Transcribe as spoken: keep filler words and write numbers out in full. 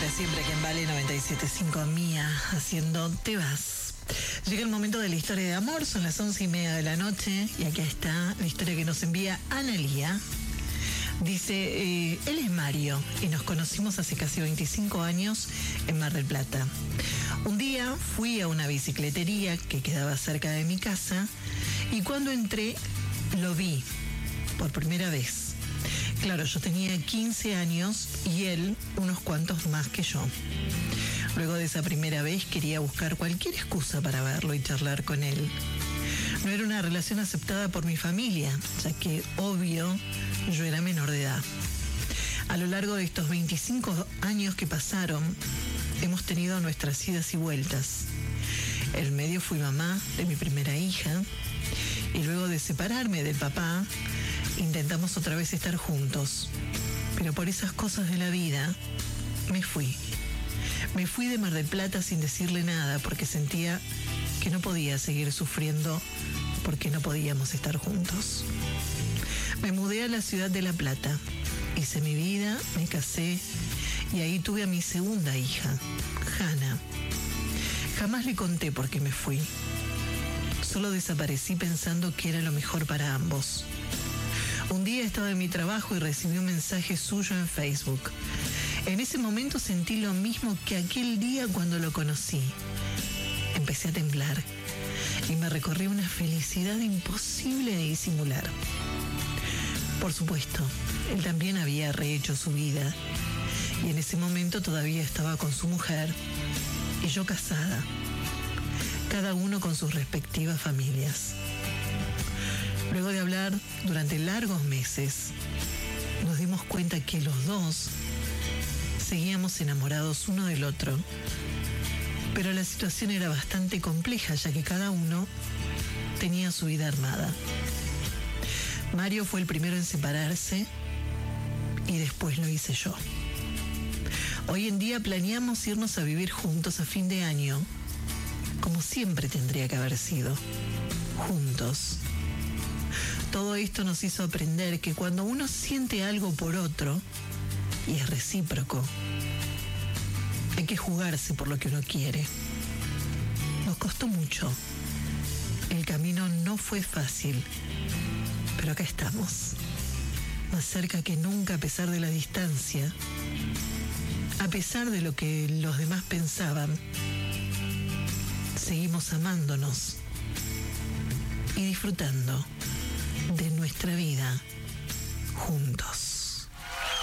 para siempre aquí en Vale noventa y siete punto cinco, Mía, haciendo Te Vas. Llega el momento de la historia de amor, son las once y media de la noche y aquí está la historia que nos envía Analía. Dice, eh, él es Mario y nos conocimos hace casi veinticinco años en Mar del Plata. Un día fui a una bicicletería que quedaba cerca de mi casa y cuando entré lo vi por primera vez. Claro, yo tenía quince años y él unos cuantos más que yo. Luego de esa primera vez quería buscar cualquier excusa para verlo y charlar con él. No era una relación aceptada por mi familia, ya que, obvio, yo era menor de edad. A lo largo de estos veinticinco años que pasaron, hemos tenido nuestras idas y vueltas. En medio fui mamá de mi primera hija y luego de separarme del papá, intentamos otra vez estar juntos. Pero por esas cosas de la vida, me fui. Me fui de Mar del Plata sin decirle nada porque sentía que no podía seguir sufriendo porque no podíamos estar juntos. Me mudé a la ciudad de La Plata, hice mi vida, me casé y ahí tuve a mi segunda hija, Hanna. Jamás le conté por qué me fui. Solo desaparecí pensando que era lo mejor para ambos. Un día estaba en mi trabajo y recibí un mensaje suyo en Facebook. En ese momento sentí lo mismo que aquel día cuando lo conocí. Empecé a temblar y me recorrí una felicidad imposible de disimular. Por supuesto, él también había rehecho su vida y en ese momento todavía estaba con su mujer y yo casada, cada uno con sus respectivas familias. Luego de hablar durante largos meses, nos dimos cuenta que los dos seguíamos enamorados uno del otro, pero la situación era bastante compleja ya que cada uno tenía su vida armada. Mario fue el primero en separarse y después lo hice yo. Hoy en día planeamos irnos a vivir juntos a fin de año, como siempre tendría que haber sido, juntos. Todo esto nos hizo aprender que cuando uno siente algo por otro, y es recíproco, hay que jugarse por lo que uno quiere. Nos costó mucho. El camino no fue fácil, pero acá estamos, más cerca que nunca a pesar de la distancia, a pesar de lo que los demás pensaban. Seguimos amándonos y disfrutando de nuestra vida juntos.